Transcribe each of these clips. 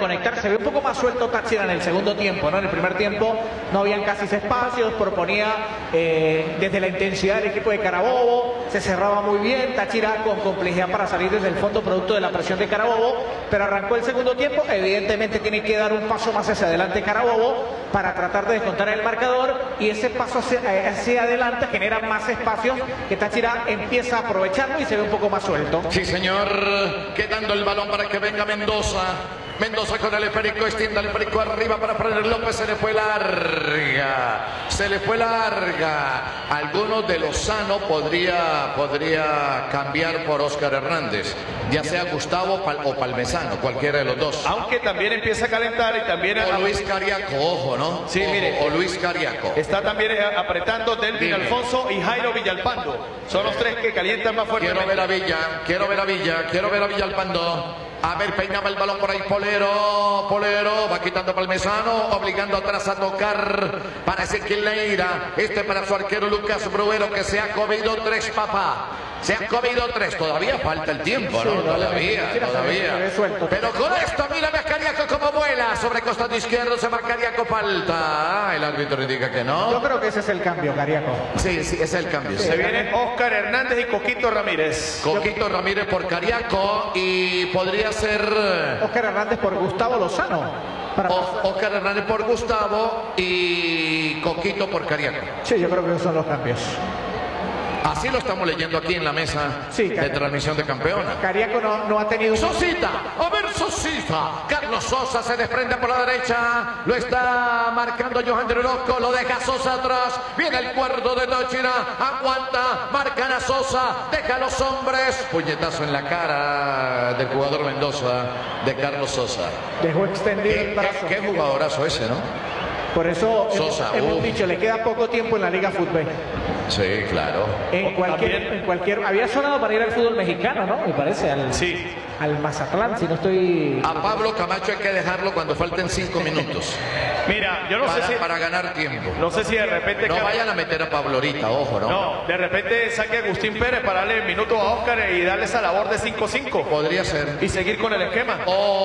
conectar. Se ve un poco más suelto Táchira en el segundo tiempo, ¿no? En el primer tiempo no habían casi espacios, proponía desde la intensidad del equipo de Carabobo, se cerraba muy bien, Táchira con complejidad para salir desde el fondo producto de la presión de Carabobo, pero arrancó el segundo tiempo, evidentemente tiene que dar un paso más hacia adelante Carabobo para tratar de descontar el marcador, y ese paso hacia adelante genera más espacios que Táchira empieza a aprovecharlo y se ve un poco más suelto. Sí, señor, quedando el balón para que venga Mendoza. Mendoza con el esférico, extiende el esférico arriba para Freddy López, se le fue larga. Alguno de Lozano podría cambiar por Óscar Hernández, ya sea Gustavo o Palmesano, cualquiera de los dos. Aunque también empieza a calentar y también... O Luis Cariaco, ojo, ¿no? Sí, ojo, mire. O Luis Cariaco. Está también apretando Delvin Alfonso y Jairo Villalpando. Son los tres que calientan más fuerte. Quiero ver a Villalpando. A ver, peinaba el balón por ahí Polero, va quitando Palmesano, obligando atrás a tocar para Ezequiel Neira, para su arquero Lucas Bruero, que se ha comido 3, papá. Se han comido 3, todavía falta el tiempo, ¿no? Todavía. Pero con esto, mira a Cariaco como vuela. Sobre costado izquierdo se marca Cariaco, falta. El árbitro indica que no. Yo creo que ese es el cambio, Cariaco. Sí, ese es el cambio. Se viene Óscar Hernández y Coquito Ramírez. Coquito Ramírez por Cariaco y podría ser... Óscar Hernández por Gustavo Lozano. Óscar Hernández por Gustavo y Coquito por Cariaco. Sí, yo creo que esos son los cambios. Así lo estamos leyendo aquí en la mesa de transmisión de Campeona. Cariaco no ha tenido... Sosita, a ver Sosita. Carlos Sosa se desprende por la derecha. Lo está marcando Johan de Orozco. Lo deja Sosa atrás. Viene el cuarto de Táchira. Aguanta. Marcan a Sosa. Deja a los hombres. Puñetazo en la cara del jugador Mendoza, de Carlos Sosa. Dejó extendido el brazo. Qué jugadorazo ese, ¿no? Por eso Sosa, hemos dicho, le queda poco tiempo en la Liga Fútbol. Sí, claro. En cualquier había sonado para ir al fútbol mexicano, ¿no? Me parece, al Mazatlán, si no estoy... A Pablo Camacho hay que dejarlo cuando falten 5 minutos. Mira, yo no sé si... Para ganar tiempo. No sé si de repente... No vayan a meter a Pablo ahorita, ojo, ¿no? No, de repente saque a Agustín Pérez para darle el minuto a Óscar y darle esa labor de 5-5. Podría ser. Y seguir con el esquema.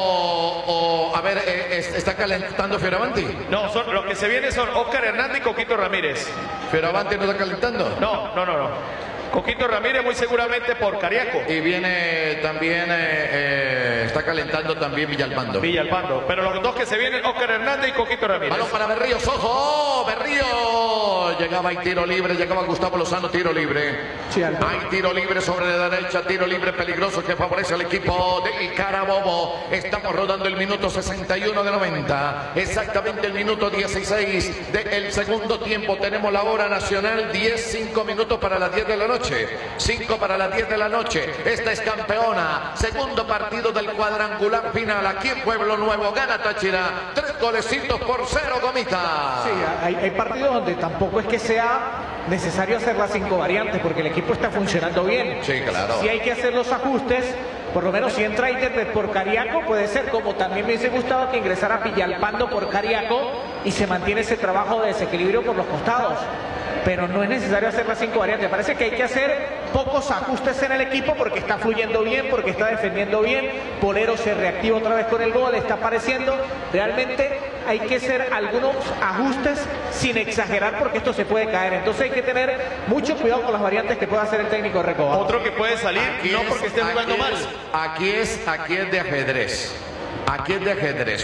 A ver, ¿está calentando Fioravanti? No, los que se vienen son Óscar Hernández y Coquito Ramírez. ¿Fioravanti no está calentando? No. Coquito Ramírez muy seguramente por Cariaco. Y viene también, está calentando también Villalpando. Pero los dos que se vienen, Óscar Hernández y Coquito Ramírez. Balón para Berríos, ojo, Berríos. Llegaba y tiro libre, llegaba Gustavo Lozano, tiro libre. Sí, hay tiro libre sobre la derecha, tiro libre peligroso que favorece al equipo de Carabobo. Estamos rodando el minuto 61 de 90. Exactamente el minuto 16 del segundo tiempo. Tenemos la hora nacional, 5 minutos para las 10 de la noche. 5 para las 10 de la noche. Esta es Campeona. Segundo partido del cuadrangular final. Aquí en Pueblo Nuevo gana Táchira 3 golecitos por 0, Gomita. Sí, hay partidos donde tampoco es que sea necesario hacer las 5 variantes porque el equipo está funcionando bien. Sí, claro. Si hay que hacer los ajustes, por lo menos si entra Internet por Cariaco, puede ser, como también me hubiese gustado que ingresara Villalpando por Cariaco y se mantiene ese trabajo de desequilibrio por los costados. Pero no es necesario hacer las 5 variantes. Parece que hay que hacer pocos ajustes en el equipo porque está fluyendo bien, porque está defendiendo bien. Polero se reactiva otra vez con el gol, está apareciendo. Realmente hay que hacer algunos ajustes sin exagerar porque esto se puede caer. Entonces hay que tener mucho cuidado con las variantes que pueda hacer el técnico Recoba. Otro que puede salir, porque esté jugando mal. Aquí es de ajedrez. Aquí es de ajedrez.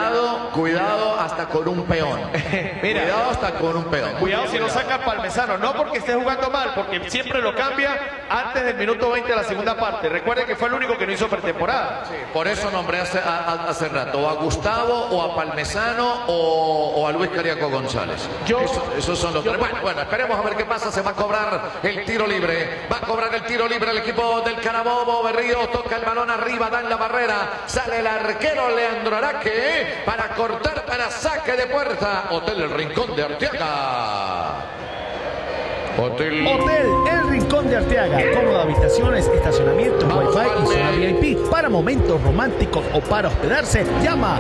Cuidado hasta con un peón. Mira, cuidado hasta con un peón. Cuidado si no saca Palmesano. No porque esté jugando mal, porque siempre lo cambia antes del minuto 20 de la segunda parte. Recuerde que fue el único que no hizo pretemporada. Sí, por eso nombré hace rato o a Gustavo o a Palmesano o a Luis Cariaco González. Esos son los tres. Bueno, esperemos a ver qué pasa. Se va a cobrar el tiro libre. Va a cobrar el tiro libre el equipo del Carabobo. Berrío toca el balón arriba, da en la barrera. Sale el arquero Leandro Araque para cortar, para saque de puerta. Hotel El Rincón de Arteaga. Hotel El Rincón de Arteaga. Cómodas habitaciones, estacionamiento, wifi y zona VIP. Para momentos románticos o para hospedarse, llama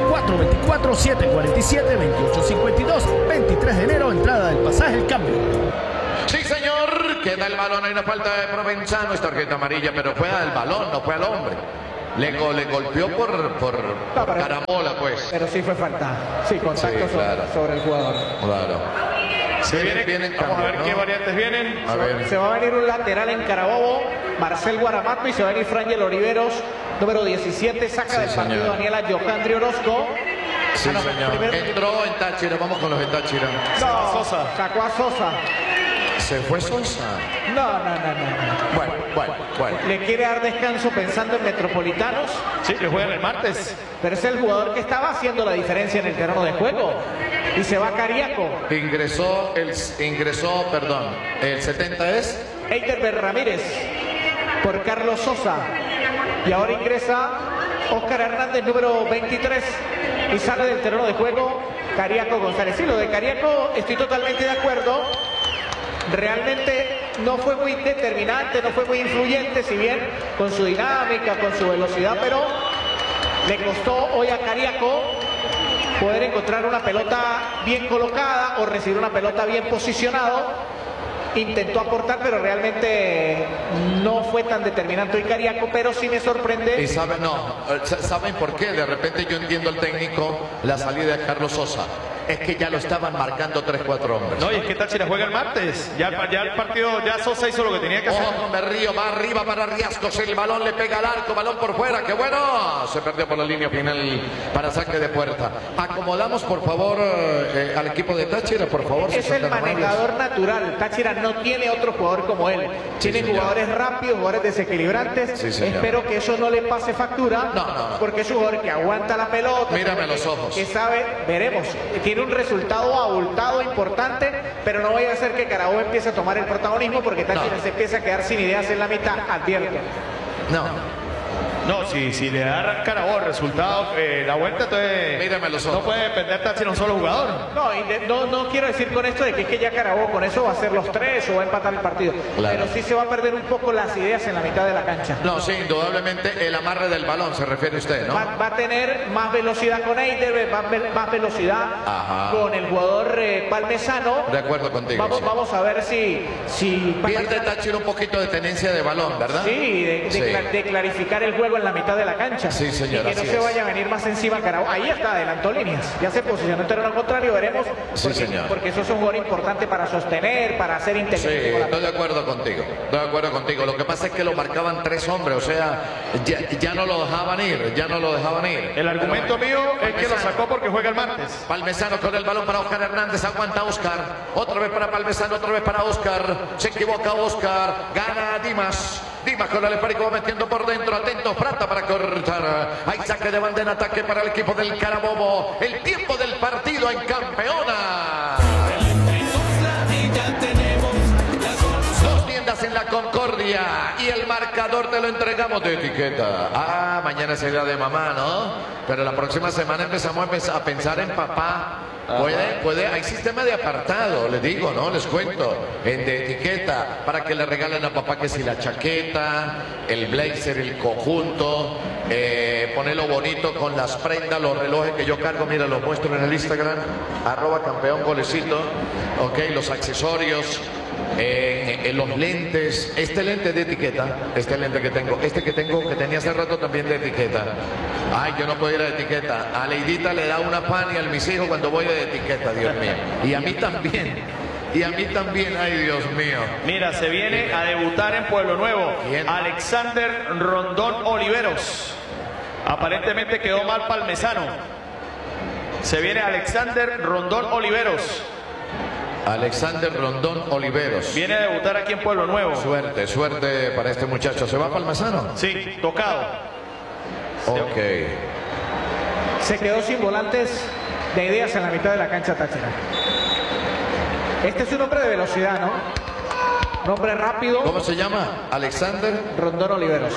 0424-747-2852. 23 de enero, entrada del pasaje El Cambio. Sí, señor. Queda el balón. Hay una falta de Provenzano. Es tarjeta amarilla, pero fue al balón, no fue al hombre. Le golpeó por carambola, pues. Pero sí fue falta. Sí, contacto Sí, claro. sobre el jugador. Claro. Se viene, vamos a ver qué variantes vienen. A ver. Se va a venir un lateral en Carabobo, Marcel Guaramato, y se va a venir Frangel Oliveros, número 17, saca Sí, del partido señor. Daniela Johandri Orozco. Sí, no, señor. primero- Entró en Táchira, vamos con los de Táchira. No, Sosa. sacó a Sosa. Se fue Sosa. No. Bueno. Le quiere dar descanso pensando en Metropolitanos, Sí, que juegan el martes. pero es el jugador que estaba haciendo la diferencia en el terreno de juego. Y se va Cariaco. Ingresó, el 70 es. Eiderber Ramírez por Carlos Sosa. Y ahora ingresa Óscar Hernández, número 23. Y sale del terreno de juego Cariaco González. Sí, lo de Cariaco estoy totalmente de acuerdo. Realmente no fue muy determinante, no fue muy influyente, si bien con su dinámica, con su velocidad, pero le costó hoy a Cariaco poder encontrar una pelota bien colocada o recibir una pelota bien posicionado. Intentó aportar, pero realmente no fue tan determinante hoy Cariaco, pero sí me sorprende. Y ¿saben por qué? De repente yo entiendo al técnico la salida de Carlos Sosa. Es que ya lo estaban marcando 3-4 hombres. No, y es que Táchira juega el martes. Ya el partido, ya Sosa hizo lo que tenía que hacer. Ojo, me río, va arriba para Riascos, el balón le pega al arco, balón por fuera, qué bueno, se perdió por la línea final para saque de puerta. Acomodamos por favor al equipo de Táchira, por favor. si Es son el tan amables. manejador natural. Táchira no tiene otro jugador como él. Tiene señor. jugadores rápidos, jugadores desequilibrantes. Sí, señor. Espero que eso no le pase factura, No. porque es un jugador que aguanta la pelota. Mírame que- los ojos. Que sabe, veremos. Tiene un resultado abultado importante, pero no vaya a ser que Carabobo empiece a tomar el protagonismo, porque Táchira No. se empieza a quedar sin ideas en la mitad. Advierto. No, si le da Carabobo el resultado, la vuelta, entonces Mírame los no ojos. puede depender Táchira un solo jugador. No quiero decir con esto de que es que ya Carabobo con eso va a hacer los 3 o va a empatar el partido. Claro. Pero sí se va a perder un poco las ideas en la mitad de la cancha. No, sí, indudablemente el amarre del balón se refiere usted, ¿no? Va a tener más velocidad con Eider, más velocidad Ajá. con el jugador Palmesano. De acuerdo contigo. sí. Vamos a ver si Pierde Táchira un poquito de tenencia de balón, ¿verdad? Sí, de clarificar el juego en la mitad de la cancha. Sí, señor, Y que no así se es. vaya a venir más encima Carabobo. Ahí está, adelantó líneas. Ya se posicionó en terreno contrario, veremos. Sí, Porque, señor. porque eso es un jugador importante para sostener, para hacer Sí, inteligente con la estoy de acuerdo contigo. Estoy de acuerdo contigo. Lo que pasa es que lo marcaban 3 hombres, o sea, ya no lo dejaban ir, El argumento mío es que lo sacó porque juega el martes. Palmesano con el balón para Óscar Hernández, aguanta Óscar, otra vez para Palmesano, otra vez para Óscar, se equivoca Óscar, gana Dimas con el esférico va metiendo por dentro, atento Prata para cortar, hay saque de banda en ataque para el equipo del Carabobo, el tiempo del partido en Campeona. Dos tiendas en la Concordia y el marcador te lo entregamos de etiqueta. Mañana será de mamá, ¿no? Pero la próxima semana empezamos a pensar en papá. Puede, hay sistema de apartado, les digo, ¿no? Les cuento, de etiqueta, para que le regalen a papá que si la chaqueta, el blazer, el conjunto, ponerlo bonito con las prendas, los relojes que yo cargo, mira, los muestro en el Instagram, @campeón golecito, ok, los accesorios, los lentes, este lente de etiqueta, este lente que tengo, que tenía hace rato también de etiqueta. Ay, yo no puedo ir a etiqueta. A Leidita le da una pan y a mis hijos cuando voy de etiqueta, Dios mío. Y a mí también. Ay, Dios mío. Mira, se viene a debutar en Pueblo Nuevo ¿Quién? Alexander Rondón Oliveros. Aparentemente quedó mal Palmesano. Se viene Alexander Rondón Oliveros. Alexander Rondón Oliveros. Viene a debutar aquí en Pueblo Nuevo. Suerte para este muchacho. ¿Se va Palmesano? Sí, tocado. Ok. Se quedó sin volantes de ideas en la mitad de la cancha Táchira. Este es un hombre de velocidad, ¿no? Un hombre rápido. ¿Cómo se llama? Alexander. Rondón Oliveros.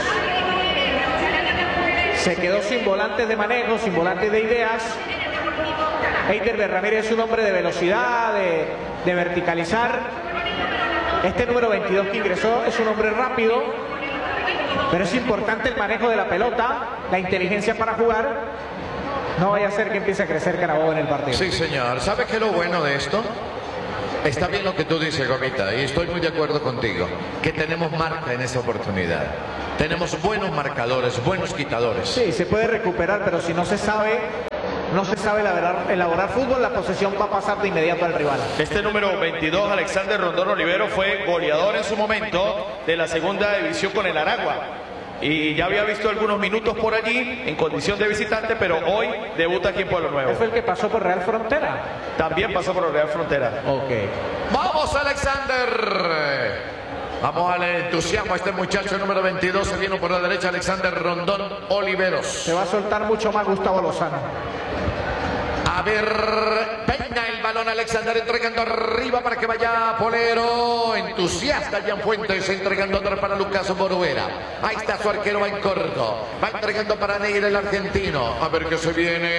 Se quedó sin volantes de manejo, sin volantes de ideas. Eider Ramírez es un hombre de velocidad, de verticalizar. Este número 22 que ingresó es un hombre rápido, pero es importante el manejo de la pelota, la inteligencia para jugar. No vaya a ser que empiece a crecer Carabobo en el partido. Sí, señor. ¿Sabe qué es lo bueno de esto? Está bien lo que tú dices, Gomita, y estoy muy de acuerdo contigo, que tenemos marca en esa oportunidad. Tenemos buenos marcadores, buenos quitadores. Sí, se puede recuperar, pero si no se sabe elaborar fútbol, la posesión va a pasar de inmediato al rival. Este número 22, Alexander Rondón Olivero, fue goleador en su momento de la segunda división con el Aragua. Y ya había visto algunos minutos por allí en condición de visitante, pero hoy debuta aquí en Pueblo Nuevo. ¿Él fue el que pasó por Real Frontera? También pasó por Real Frontera. Ok. ¡Vamos, Alexander! Vamos al entusiasmo. Este muchacho número 22 se vino por la derecha, Alexander Rondón Oliveros. Se va a soltar mucho más Gustavo Lozano. A ver, peina el balón Alexander, entregando arriba para que vaya Polero. Entusiasta Jan Fuentes, entregando otra para Lucas Boruera. Ahí está su arquero, va en corto. Va entregando para Neira, el argentino. A ver que se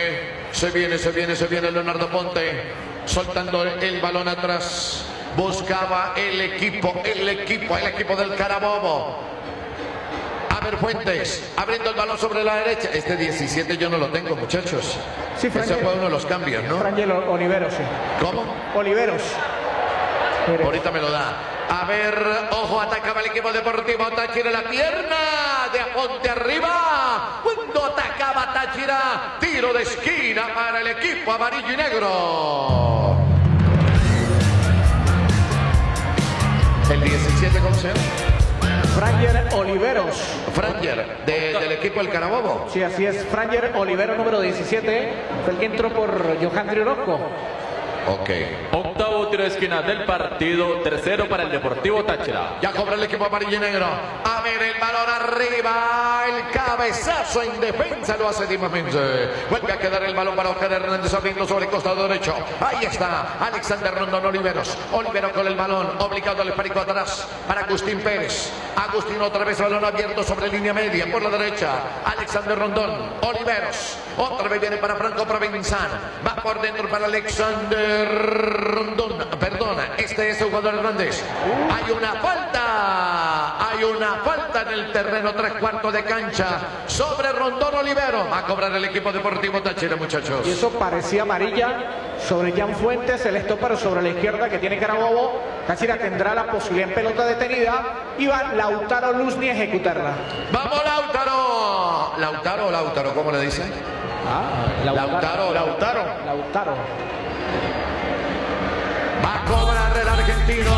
viene Leonardo Ponte. Soltando el balón atrás. Buscaba el equipo del Carabobo. A ver, Fuentes, abriendo el balón sobre la derecha. Este 17 yo no lo tengo, muchachos. Sí, ese fue uno de los cambios, ¿no? Frangel Oliveros, sí. ¿Cómo? Oliveros. Ahorita me lo da. A ver, ojo, atacaba el equipo deportivo Táchira, la pierna de Aponte arriba. Cuando atacaba Táchira, tiro de esquina para el equipo amarillo y negro. El 17, ¿cómo se llama? Frangel Oliveros. Frangel, del equipo del Carabobo. Sí, así es. Frangel Oliveros, número 17. Fue el que entró por Johandri Orozco. Ok. Octavo tiro de esquina del partido, tercero para el Deportivo Táchira. Ya cobra el equipo amarillo y negro. A ver el balón arriba, el cabezazo en defensa lo hace Dimamente. Vuelve a quedar el balón para Oscar Hernández abriendo sobre el costado derecho. Ahí está Alexander Rondón Oliveros. Olivero con el balón, obligado al esférico atrás para Agustín Pérez. Agustín otra vez balón abierto sobre línea media por la derecha. Alexander Rondón Oliveros. Otra vez viene para Franco Provenzano. Va por dentro para Alexander Rondón, perdona, este es el jugador Hernández. Hay una falta en el terreno, 3/4 de cancha sobre Rondón Olivero. Va a cobrar el equipo deportivo Táchira, muchachos. Y eso parecía amarilla sobre Jan Fuentes, el estopero sobre la izquierda que tiene Carabobo. Táchira tendrá la posibilidad en pelota detenida y va Lautaro Luzni a ejecutarla. ¡Vamos, Lautaro! ¿Lautaro, ¿cómo le dice? Lautaro. Va a cobrar el argentino.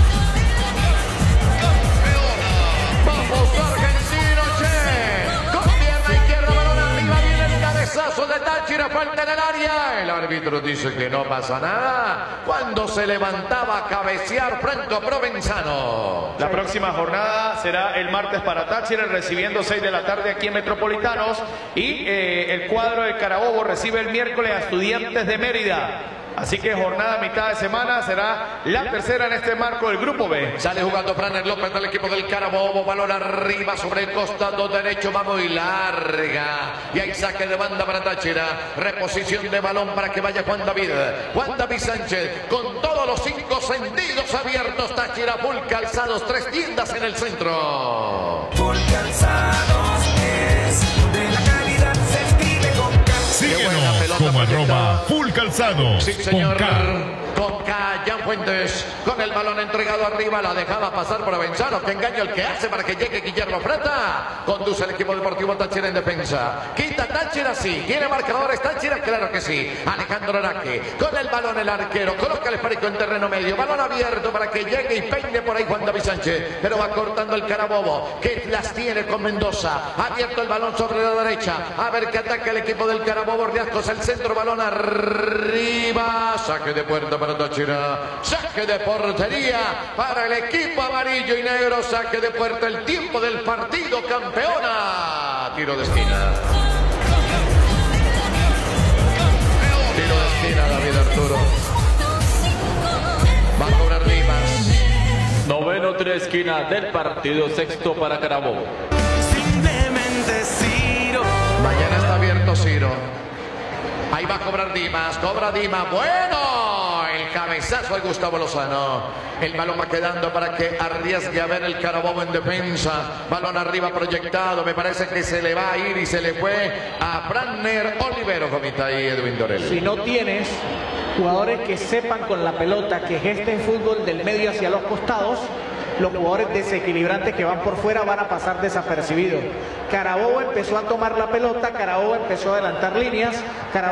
Vamos, argentino, che. Con pierna izquierda, balón arriba, viene el cabezazo de Táchira, falta en el área. El árbitro dice que no pasa nada. Cuando se levantaba a cabecear Franco Provenzano. La próxima jornada será el martes para Táchira, recibiendo 6 de la tarde aquí en Metropolitanos. Y el cuadro de Carabobo recibe el miércoles a Estudiantes de Mérida. Así que jornada mitad de semana será la tercera en este marco del Grupo B. Sale jugando Franer López del equipo del Carabobo. Balón arriba sobre el costado derecho. Va muy larga. Y hay saque de banda para Táchira. Reposición de balón para que vaya Juan David. Juan David Sánchez con todos los 5 sentidos abiertos. Táchira, full calzados. 3 tiendas en el centro. Full calzados es de la calidad, se escribe con calzados. Síguenos como @Full Calzado. Sí, señor. Con Con K, Jan Fuentes, con el balón entregado arriba, la dejaba pasar por Provenzano. Que engaño el que hace para que llegue Guillermo Freta. Conduce el equipo deportivo Táchira en defensa. Quita Táchira, sí. ¿Tiene marcadores Táchira? Claro que sí. Alejandro Araque, con el balón el arquero, coloca el esférico en terreno medio. Balón abierto para que llegue y peine por ahí Juan David Sánchez. Pero va cortando el Carabobo, que las tiene con Mendoza. Abierto el balón sobre la derecha. A ver qué ataca el equipo del Carabobo. Riascos el centro, balón arriba. Saque de puerta para Táchira. Saque de portería para el equipo amarillo y negro. Saque de puerta, el tiempo del partido, campeona. Tiro de esquina. Tiro de esquina, David Arturo. Va a cobrar Dimas. Noveno tiro de esquina del partido, sexto para Carabobo. Simplemente Ciro. Mañana está abierto Ciro. Ahí va a cobrar Dimas, cobra Dimas. Bueno, el cabezazo de Gustavo Lozano. El balón va quedando para que arriesgue a ver el Carabobo en defensa. Balón arriba proyectado. Me parece que se le va a ir y se le fue a Franer Olivero. Comita ahí Edwin Dorel. Si no tienes jugadores que sepan con la pelota, que gesten fútbol del medio hacia los costados, los jugadores desequilibrantes que van por fuera van a pasar desapercibidos. Carabobo empezó a tomar la pelota, Carabobo empezó a adelantar líneas,